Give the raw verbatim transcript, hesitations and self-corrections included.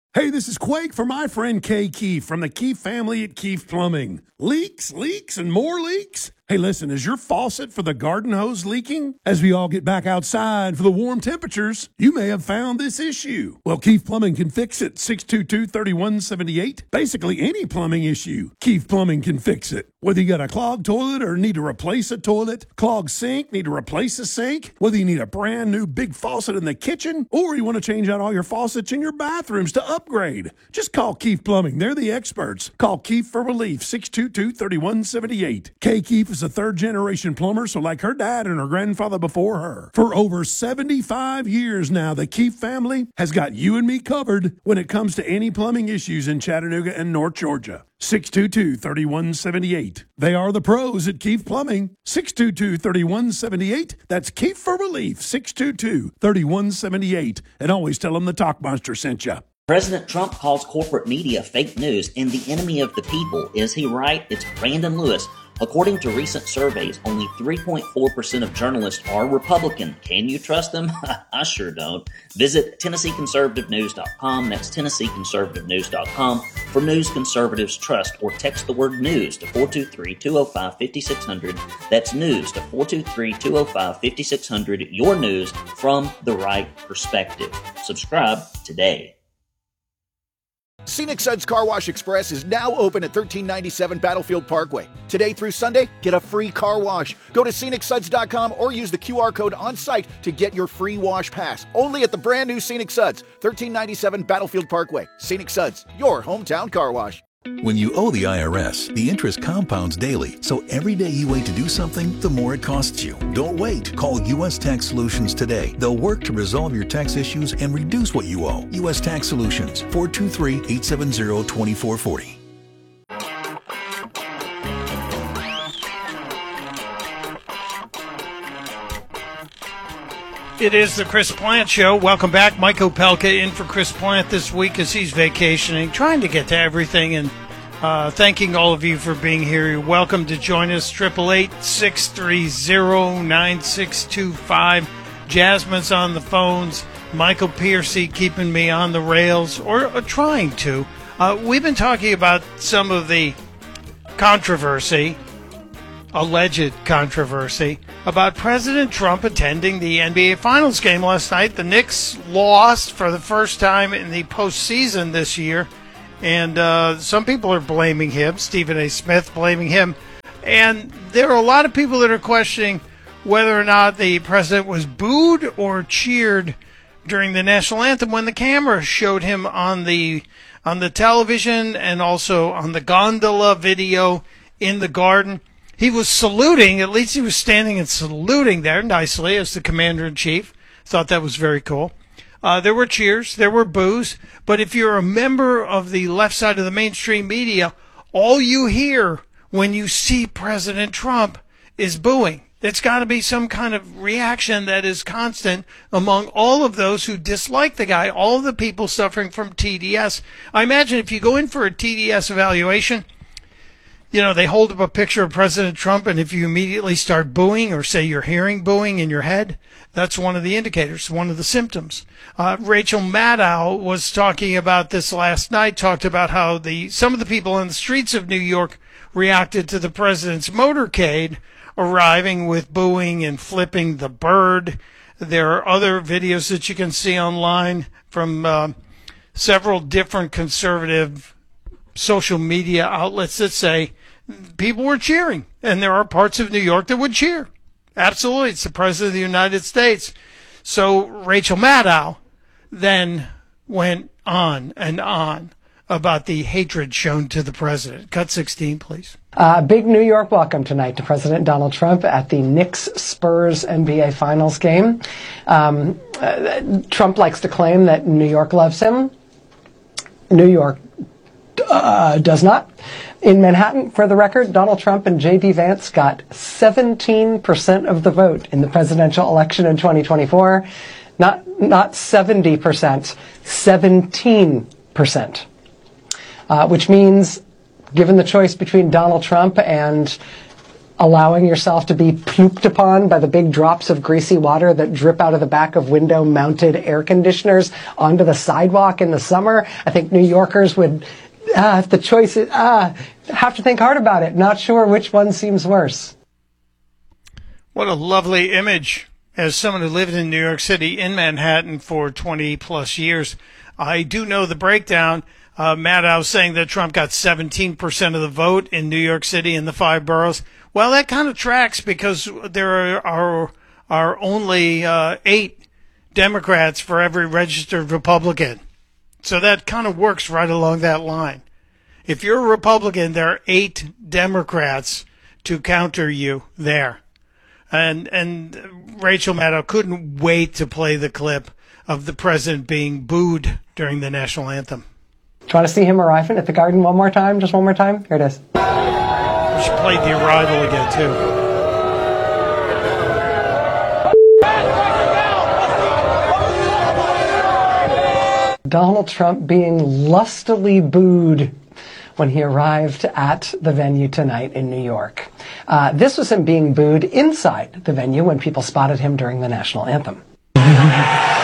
Hey, this is Quake for my friend Kay Keefe from the Keefe family at Keefe Plumbing. Leaks, leaks, and more leaks? Hey, listen, is your faucet for the garden hose leaking? As we all get back outside for the warm temperatures, you may have found this issue. Well, Keefe Plumbing can fix it. six two two, three one seven eight. Basically, any plumbing issue, Keefe Plumbing can fix it. Whether you got a clogged toilet or need to replace a toilet, clogged sink, need to replace a sink, whether you need a brand new big faucet in the kitchen, or you want to change out all your faucets in your bathrooms to upgrade, just call Keefe Plumbing. They're the experts. Call Keefe for relief, six two two, three one seven eight. Kay Keefe is a third-generation plumber, so like her dad and her grandfather before her. For over seventy-five years now, the Keefe family has got you and me covered when it comes to any plumbing issues in Chattanooga and North Georgia. six two two, three one seven eight. They are the pros at Keefe Plumbing. six two two, three one seven eight. That's Keefe for relief, six two two, three one seven eight. And always tell them the Talk Monster sent you. President Trump calls corporate media fake news and the enemy of the people. Is he right? It's Brandon Lewis. According to recent surveys, only three point four percent of journalists are Republican. Can you trust them? I sure don't. Visit Tennessee Conservative News dot com. That's Tennessee Conservative News dot com for news conservatives trust, or text the word news to four two three, two oh five, five six zero zero. That's news to four two three, two oh five, five six zero zero. Your news from the right perspective. Subscribe today. Scenic Suds Car Wash Express is now open at thirteen ninety-seven Battlefield Parkway. Today through Sunday, get a free car wash. Go to Scenic Suds dot com or use the Q R code on site to get your free wash pass. Only at the brand new Scenic Suds, thirteen ninety-seven Battlefield Parkway. Scenic Suds, your hometown car wash. When you owe the I R S, the interest compounds daily, so every day you wait to do something, the more it costs you. Don't wait. Call U S Tax Solutions today. They'll work to resolve your tax issues and reduce what you owe. U S Tax Solutions, four two three, eight seven zero, two four four zero. It is the Chris Plant Show. Welcome back. Mike Opelka in for Chris Plant this week as he's vacationing, trying to get to everything, and uh, thanking all of you for being here. You're welcome to join us, eight eight eight, six three zero, nine six two five. Jasmine's on the phones. Michael Piercy keeping me on the rails, or uh, trying to. Uh, we've been talking about some of the controversy, alleged controversy, about President Trump attending the N B A Finals game last night. The Knicks lost for the first time in the postseason this year, and uh, some people are blaming him, Stephen A. Smith blaming him, and there are a lot of people that are questioning whether or not the president was booed or cheered during the national anthem when the camera showed him on the on the television and also on the gondola video in the Garden. He was saluting, at least he was standing and saluting there nicely as the commander-in-chief. Thought that was very cool. Uh, there were cheers, there were boos, but if you're a member of the left side of the mainstream media, all you hear when you see President Trump is booing. It's got to be some kind of reaction that is constant among all of those who dislike the guy, all of the people suffering from T D S. I imagine if you go in for a T D S evaluation, you know, they hold up a picture of President Trump, and if you immediately start booing or say you're hearing booing in your head, that's one of the indicators, one of the symptoms. Uh, Rachel Maddow was talking about this last night, talked about how the some of the people on the streets of New York reacted to the president's motorcade arriving with booing and flipping the bird. There are other videos that you can see online from uh, several different conservative social media outlets that say people were cheering, and there are parts of New York that would cheer. Absolutely, it's the President of the United States. So Rachel Maddow then went on and on about the hatred shown to the president. Cut sixteen, please. Uh, big New York welcome tonight to President Donald Trump at the Knicks-Spurs N B A Finals game. Um, uh, Trump likes to claim that New York loves him. New York uh, does not. In Manhattan, for the record, Donald Trump and J D. Vance got seventeen percent of the vote in the presidential election in twenty twenty-four. Not, not seventy percent, seventeen percent. Uh, which means, given the choice between Donald Trump and allowing yourself to be pooped upon by the big drops of greasy water that drip out of the back of window-mounted air conditioners onto the sidewalk in the summer. I think New Yorkers would, uh, if the choice is, uh, have to think hard about it. Not sure which one seems worse. What a lovely image. As someone who lived in New York City, in Manhattan for twenty plus years, I do know the breakdown. Uh, Matt, I was saying that Trump got seventeen percent of the vote in New York City in the five boroughs. Well, that kind of tracks because there are are, are only uh, eight Democrats for every registered Republican. So that kind of works right along that line. If you're a Republican, there are eight Democrats to counter you there. And and Rachel Maddow couldn't wait to play the clip of the president being booed during the national anthem. Do you want to see him arriving at the Garden one more time? Just one more time? Here it is. We should play The Arrival again, too. Donald Trump being lustily booed when he arrived at the venue tonight in New York. Uh, this was him being booed inside the venue when people spotted him during the national anthem.